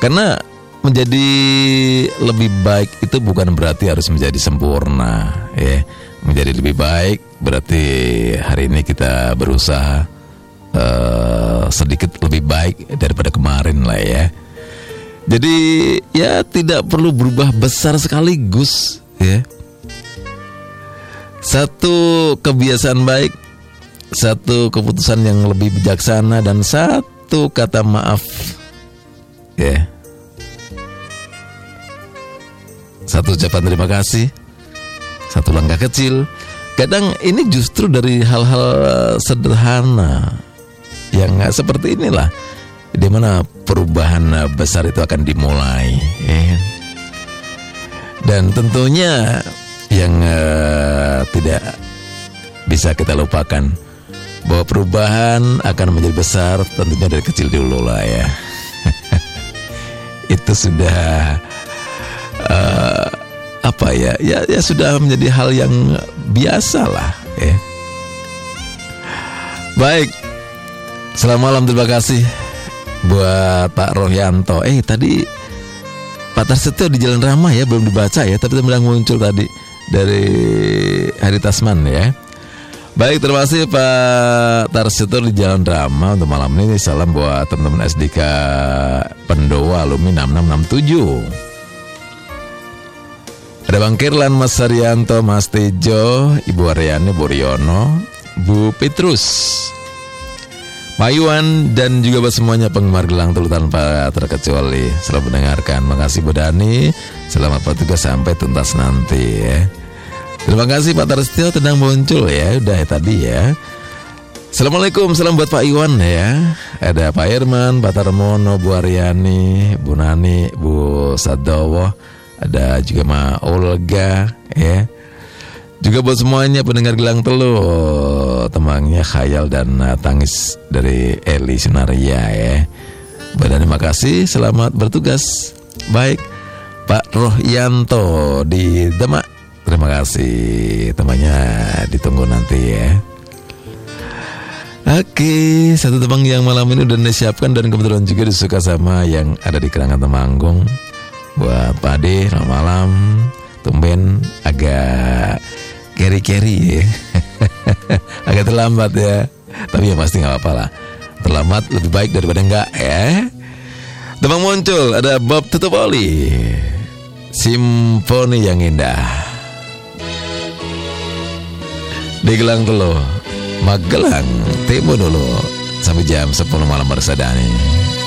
Karena menjadi lebih baik itu bukan berarti harus menjadi sempurna, ya. Menjadi lebih baik berarti hari ini kita berusaha sedikit lebih baik daripada kemarin lah ya. Jadi ya tidak perlu berubah besar sekaligus, ya. Satu kebiasaan baik, satu keputusan yang lebih bijaksana, dan satu kata maaf, ya. Satu ucapan terima kasih, satu langkah kecil. Kadang ini justru dari hal-hal sederhana yang seperti inilah, di mana perubahan besar itu akan dimulai, ya. Dan tentunya yang tidak bisa kita lupakan bahwa perubahan akan menjadi besar tentunya dari kecil dulu lah ya. Itu sudah ya sudah menjadi hal yang biasa lah ya. Baik, selamat malam, terima kasih buat Pak Rohyanto. Tadi Pak Tarsetyo di Jalan Rama ya, belum dibaca ya, tapi bilang muncul tadi dari Hari Tasman ya. Baik, terima kasih Pak Tarsetyo di Jalan Rama untuk malam ini. Salam buat teman-teman SDK Pendowa alumni 6667. Ada Bang Kirlan, Mas Saryanto, Mas Tejo, Ibu Aryani, Bu Riono, Bu Petrus, Mayuan, dan juga buat semuanya penggemar Gelang Telu tanpa terkecuali. Selamat mendengarkan. Makasih Bu Dani. Selamat bertugas sampai tuntas nanti ya. Terima kasih Pak Tarsetyo, tenang muncul ya. Udah ya tadi ya. Assalamualaikum, salam buat Pak Iwan ya. Ada Pak Irman, Pak Tarmono, Bu Aryani, Bu Nani, Bu Sadowo. Ada juga Ma Olga ya. Juga buat semuanya pendengar Gelang Telu, temangnya Khayal dan Tangis dari Eli Sunaria ya. Badani makasih, selamat bertugas. Baik, Pak Rohyanto di Demak, terima kasih, temannya ditunggu nanti ya. Oke, satu tebang yang malam ini udah disiapkan dan kebetulan juga disuka sama yang ada di Kerangan Temanggung. Buat Pak Ade, selamat malam. Tumben agak keri-keri ya. Agak terlambat ya. Tapi ya pasti gak apa-apa lah. Terlambat lebih baik daripada enggak ya. Tembang muncul, ada Bob Tutupoli, Simfoni yang Indah. Di Gelang Telu, Magelang Timur dulu. Sampai jam 10 malam bersama Dani.